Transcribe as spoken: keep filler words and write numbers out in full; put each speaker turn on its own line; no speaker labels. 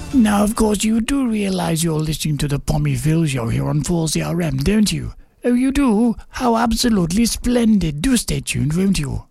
Now, of course, you do realize you're listening to the Pommy Phil show here on four C R M, don't you? Oh, you do? How absolutely splendid. Do stay tuned, won't you?